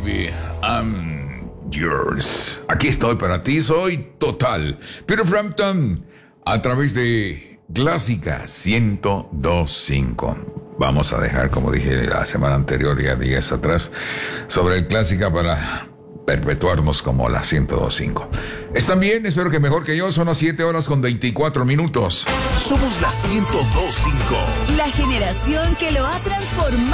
baby, I'm yours. Aquí estoy para ti, soy total. Peter Frampton, a través de Clásica 102.5. Vamos a dejar, como dije la semana anterior, ya días atrás, sobre el Clásica para perpetuarnos como la 102.5. ¿Están bien? Espero que mejor que yo. Son las 7:24. Somos la 102.5. La generación que lo ha transformado